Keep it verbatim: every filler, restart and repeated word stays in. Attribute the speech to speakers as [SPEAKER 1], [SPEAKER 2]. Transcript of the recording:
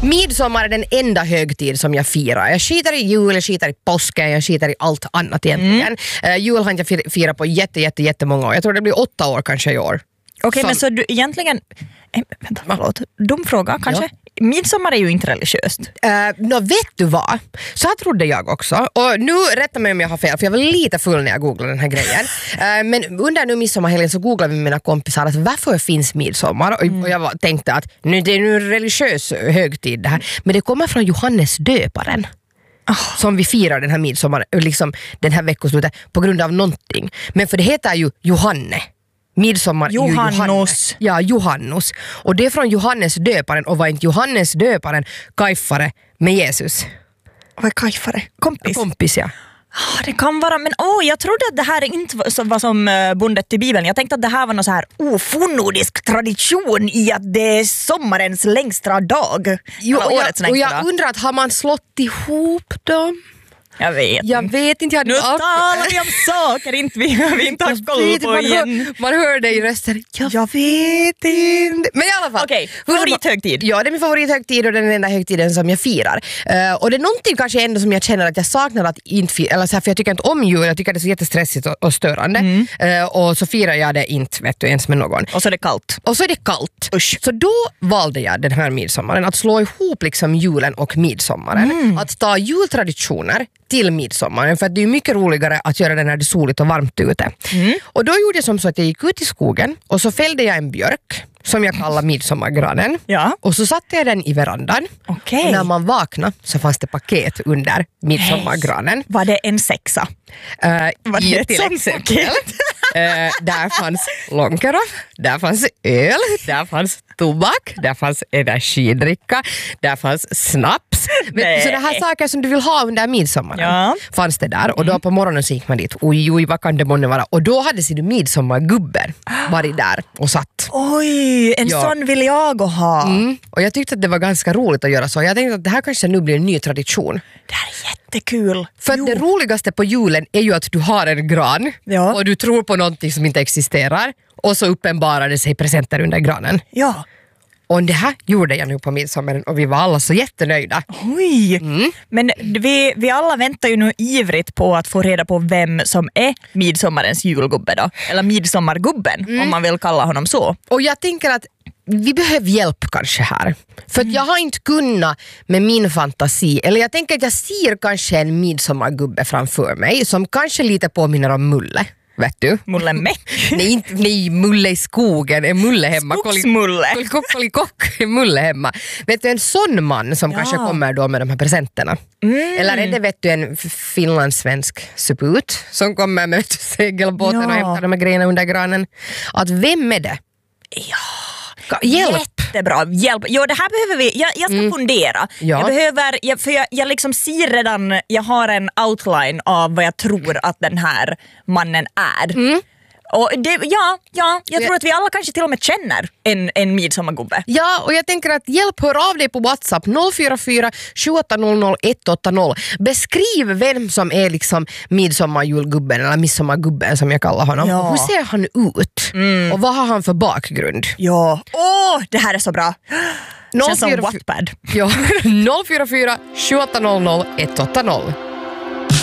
[SPEAKER 1] Midsommar är den enda högtid som jag firar. Jag skiter i jul, jag skiter i påsken, jag skiter i allt annat egentligen. Mm. Uh, jul har jag firat på jätte, jätte, jättemånga år. Jag tror det blir åtta år kanske i år.
[SPEAKER 2] Okej, okay, men så du egentligen... Äh, vänta, förlåt. Dum fråga kanske? Ja. Midsommar är ju inte religiöst. Uh,
[SPEAKER 1] no, vet du vad? Så här trodde jag också. Och nu rätta mig om jag har fel, för jag var lite full när jag googlade den här grejen. Uh, men under nu midsommarhelgen så googlade vi med mina kompisar att varför finns midsommar? Och, mm. och jag var, tänkte att nu, det är nu en religiös högtid det här. Men det kommer från Johannes döparen. Oh. Som vi firar den här midsommar, liksom den här veckoslutet, på grund av någonting. Men för det heter ju Johanne. Midsommar
[SPEAKER 2] Johannes.
[SPEAKER 1] Johannes. Ja, Johannes. Och det är från Johannes döparen. Och var inte Johannes döparen kajfare med Jesus?
[SPEAKER 2] Vad är kajfare? Kompis?
[SPEAKER 1] Kompis, ja.
[SPEAKER 2] Oh, det kan vara, men oh, jag trodde att det här inte var, var som uh, bundet till Bibeln. Jag tänkte att det här var någon så här ofornordisk tradition i att det är sommarens längsta dag.
[SPEAKER 1] Jo, och,
[SPEAKER 2] årets
[SPEAKER 1] jag, och jag
[SPEAKER 2] dag.
[SPEAKER 1] undrar att har man slått ihop dem?
[SPEAKER 2] Jag vet
[SPEAKER 1] Jag vet inte. Jag
[SPEAKER 2] nu talar vi om saker inte vi, vi inte har koll på
[SPEAKER 1] man
[SPEAKER 2] igen.
[SPEAKER 1] Hör, man hör det i rösten. Jag, jag vet inte. Men i alla fall.
[SPEAKER 2] Okej, okay, favorithögtid.
[SPEAKER 1] Ja, det är min favorithögtid och den enda högtiden som jag firar. Uh, och det är någonting kanske ändå som jag känner att jag saknar att inte fira. Eller så här, för jag tycker inte om jul. Jag tycker det är så jättestressigt och, och störande. Mm. Uh, och så firar jag det inte, vet du, ens med någon.
[SPEAKER 2] Och så är det kallt.
[SPEAKER 1] Och så är det kallt.
[SPEAKER 2] Usch.
[SPEAKER 1] Så då valde jag den här midsommaren att slå ihop liksom julen och midsommaren. Mm. Att ta jultraditioner till midsommaren, för att det är mycket roligare att göra det när det är soligt och varmt ute. Mm. Och då gjorde jag som så att jag gick ut i skogen och så fällde jag en björk som jag kallar midsommargranen.
[SPEAKER 2] Ja.
[SPEAKER 1] Och så satte jag den i verandan.
[SPEAKER 2] Okay.
[SPEAKER 1] Och när man vaknade så fanns det paket under midsommargranen.
[SPEAKER 2] Hey. Var det en sexa?
[SPEAKER 1] Uh,
[SPEAKER 2] Var det
[SPEAKER 1] ja, till exempel. uh, där fanns långkaraff, där fanns öl, där fanns tobak, där fanns energidricka, där fanns snaps. Men, så det här saker som du vill ha under midsommaren, ja, fanns det där. Och då på morgonen så gick man dit. Oj, oj, vad kan det månne vara? Och då hade sin midsommargubben varit där och satt.
[SPEAKER 2] Oj, en ja. sån vill jag ha.
[SPEAKER 1] Mm. Och jag tyckte att det var ganska roligt att göra så. Jag tänkte att det här kanske nu blir en ny tradition.
[SPEAKER 2] Det här är jättekul.
[SPEAKER 1] För det roligaste på julen är ju att du har en gran, ja, och du tror på någonting som inte existerar. Och så uppenbarar det sig presenter under granen.
[SPEAKER 2] Ja.
[SPEAKER 1] Och det här gjorde jag nu på midsommaren och vi var alla så jättenöjda.
[SPEAKER 2] Oj, mm. Men vi, vi alla väntar ju nu ivrigt på att få reda på vem som är midsommarens julgubbe då. Eller midsommargubben, mm. om man vill kalla honom så.
[SPEAKER 1] Och jag tänker att vi behöver hjälp kanske här. För att jag har inte kunnat med min fantasi. Eller jag tänker att jag ser kanske en midsommargubbe framför mig som kanske lite påminner om Mulle. Vet du?
[SPEAKER 2] Mulle Mäck?
[SPEAKER 1] nej, inte, nej, Mulle i skogen. Är Mulle hemma?
[SPEAKER 2] Skogsmulle?
[SPEAKER 1] Kock, är Mulle hemma. Vet du, en sån man som ja. kanske kommer då med de här presenterna. Mm. Eller är det, vet du, en finlandssvensk suput som kommer med segelbåten ja. och hämtar de här grejerna under granen. Att vem är det?
[SPEAKER 2] Ja.
[SPEAKER 1] Hjälp.
[SPEAKER 2] Jättebra, hjälp. Jo, det här behöver vi. Jag, jag ska mm. fundera.
[SPEAKER 1] Ja.
[SPEAKER 2] Jag behöver, jag, för jag, jag liksom ser redan, jag har en outline av vad jag tror att den här mannen är. Mm. Och det, ja, ja, jag tror att vi alla kanske till och med känner en, en midsommargubbe.
[SPEAKER 1] Ja, och jag tänker att hjälp, hör av dig på WhatsApp noll fyra fyra sju åtta noll noll ett åtta noll. Beskriv vem som är liksom midsommarjulgubben eller midsommargubben som jag kallar honom. Ja. Hur ser han ut? Mm. Och vad har han för bakgrund?
[SPEAKER 2] Ja, åh, det här är så bra. Känns som Wattpad.
[SPEAKER 1] Ja, noll fyra fyra sju åtta noll noll ett åtta noll.